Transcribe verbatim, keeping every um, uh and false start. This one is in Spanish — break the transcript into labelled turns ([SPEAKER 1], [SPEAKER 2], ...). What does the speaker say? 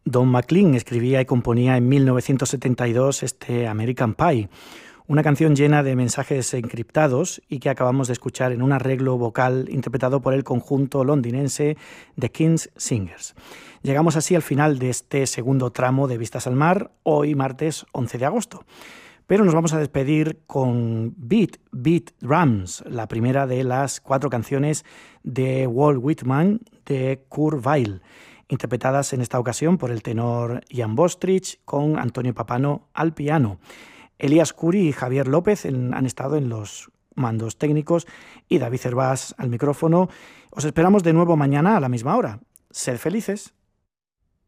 [SPEAKER 1] Don McLean escribía y componía en mil novecientos setenta y dos este American Pie, una canción llena de mensajes encriptados y que acabamos de escuchar en un arreglo vocal interpretado por el conjunto londinense The King's Singers. Llegamos así al final de este segundo tramo de Vistas al Mar, hoy martes once de agosto. Pero nos vamos a despedir con Beat, Beat Drums, la primera de las cuatro canciones de Walt Whitman de Kurt Weill, interpretadas en esta ocasión por el tenor Ian Bostridge con Antonio Papano al piano. Elías Curi y Javier López en, han estado en los mandos técnicos y David Cervás al micrófono. Os esperamos de nuevo mañana a la misma hora. Sed felices.